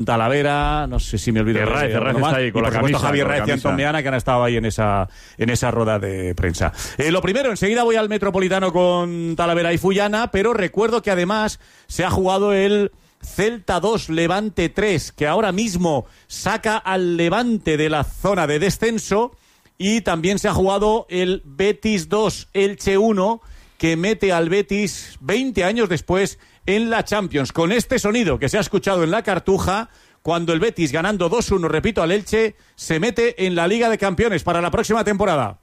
Talavera, no sé si me olvido. Ferraz está ahí con la camisa. Javier Raez y Antón Meana, que han estado ahí en esa rueda de prensa. Lo primero, enseguida voy al Metropolitano con Talavera y Fullana, pero recuerdo que además se ha jugado el Celta 2, Levante 3, que ahora mismo saca al Levante de la zona de descenso, y también se ha jugado el Betis 2, Elche 1, que mete al Betis 20 años después en la Champions, con este sonido que se ha escuchado en la Cartuja, cuando el Betis, ganando 2-1, repito, al Elche, se mete en la Liga de Campeones para la próxima temporada.